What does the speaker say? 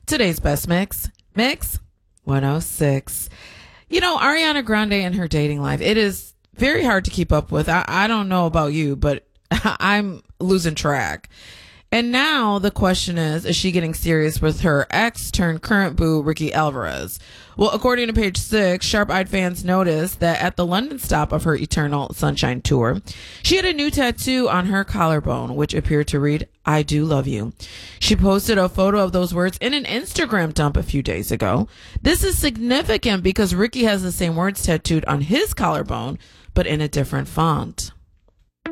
Today's best mix 106. Ariana Grande and her dating life, it is very hard to keep up with. I don't know about you, but I'm losing track. And now the question is she getting serious with her ex turned current boo, Ricky Alvarez? Well, according to Page Six, sharp-eyed fans noticed that at the London stop of her Eternal Sunshine tour, she had a new tattoo on her collarbone, which appeared to read, "I do love you." She posted a photo of those words in an Instagram dump a few days ago. This is significant because Ricky has the same words tattooed on his collarbone, but in a different font.